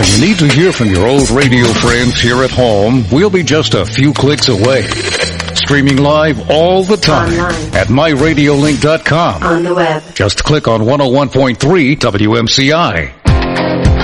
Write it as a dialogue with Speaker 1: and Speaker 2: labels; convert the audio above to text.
Speaker 1: You need to hear from your old radio friends here at home. We'll be just a few clicks away. Streaming live all the time online at myradiolink.com.
Speaker 2: On the web.
Speaker 1: Just click on 101.3 WMCI.